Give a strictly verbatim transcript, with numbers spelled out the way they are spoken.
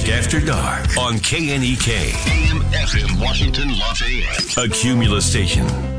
Music After Dark on K N E K. A M F M Washington, Lafayette. A Cumulus station.